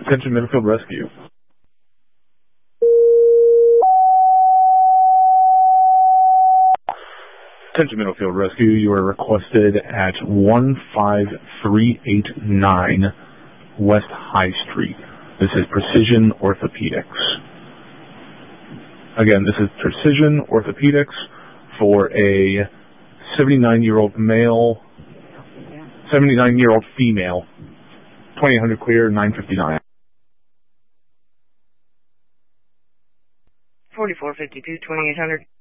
Attention Middlefield Rescue. Attention Middlefield Rescue, you are requested at 15389 West High Street. This is Precision Orthopedics. Again, this is Precision Orthopedics for a 79-year-old male, 79-year-old female. 2800 clear, 959. 4452, 2800.